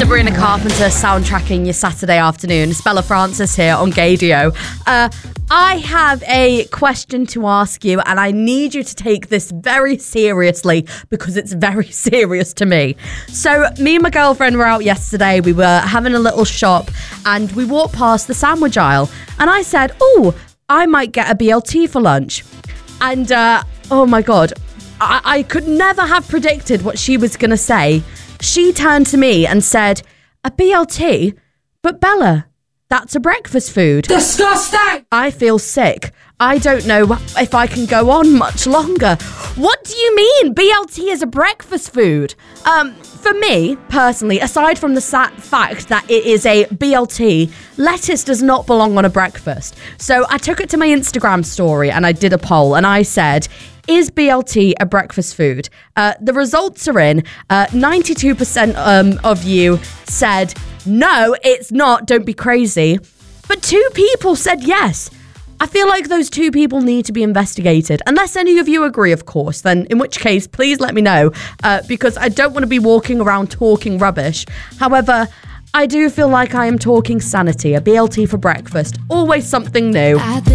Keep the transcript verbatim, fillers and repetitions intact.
Sabrina Carpenter soundtracking your Saturday afternoon. Bella Francis here on Gaydio. Uh, I have a question to ask you, and I need you to take this very seriously because it's very serious to me. So, me and my girlfriend were out yesterday. We were having a little shop, and we walked past the sandwich aisle, and I said, "Oh, I might get a B L T for lunch." And uh, oh my God, I-, I could never have predicted what she was going to say. She turned to me and said, "A B L T? But Bella, that's a breakfast food." Disgusting! I feel sick. I don't know if I can go on much longer. What do you mean B L T is a breakfast food? Um, for me, personally, aside from the sa- fact that it is a B L T, lettuce does not belong on a breakfast. So I took it to my Instagram story and I did a poll and I said, is B L T a breakfast food? Uh, the results are in. Uh, ninety-two percent um, of you said, no, it's not, don't be crazy. But two people said yes. I feel like those two people need to be investigated. Unless any of you agree, of course, then in which case, please let me know. Uh, because I don't want to be walking around talking rubbish. However, I do feel like I am talking sanity. A B L T for breakfast. Always something new.